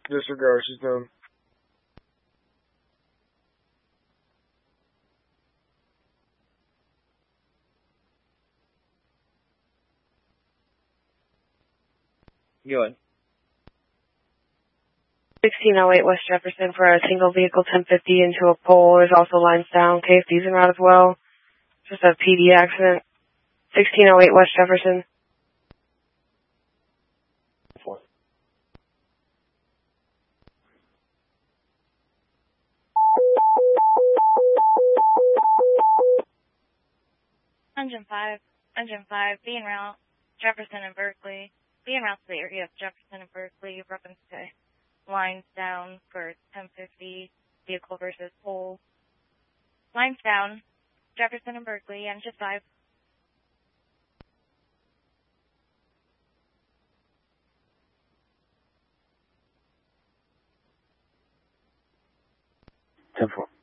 Disregard, she's done. Go ahead. 1608 West Jefferson for a single vehicle 1050 into a pole. There's also lines down. KFD's en route as well. Just a PD accident. 1608 West Jefferson. 4. Engine 5, be en route, Jefferson and Berkeley. Be en route to the area of Jefferson and Berkeley, reference to lines down for 1050, vehicle versus pole. Lines down, Jefferson and Berkeley, engine 5. 10-4.